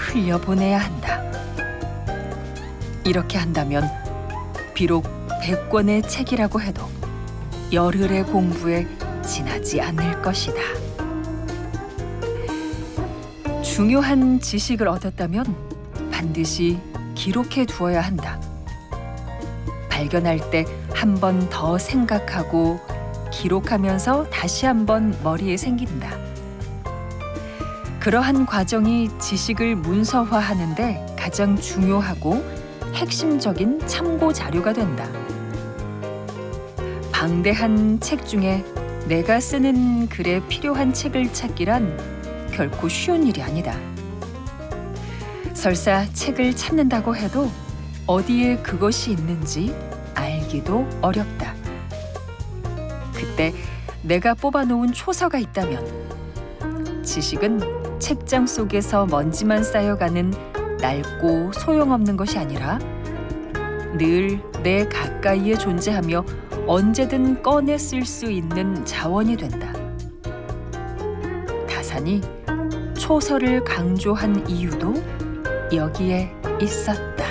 흘려보내야 한다. 이렇게 한다면 비록 100권의 책이라고 해도 열흘의 공부에 지나지 않을 것이다. 중요한 지식을 얻었다면 반드시 기록해 두어야 한다. 발견할 때 한 번 더 생각하고 기록하면서 다시 한번 머리에 생긴다. 그러한 과정이 지식을 문서화하는 데 가장 중요하고 핵심적인 참고 자료가 된다. 방대한 책 중에 내가 쓰는 글에 필요한 책을 찾기란 결코 쉬운 일이 아니다. 설사 책을 찾는다고 해도 어디에 그것이 있는지 알기도 어렵다. 그때 내가 뽑아놓은 초서가 있다면 지식은 책장 속에서 먼지만 쌓여가는 낡고 소용없는 것이 아니라 늘 내 가까이에 존재하며 언제든 꺼내 쓸 수 있는 자원이 된다. 다산이 초서를 강조한 이유도 여기에 있었다.